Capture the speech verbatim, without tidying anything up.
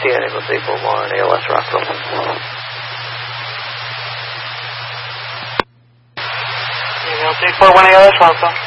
N, Eagles Eagle one, A L S Rockville. Eagles eight four one, A L S Rockville.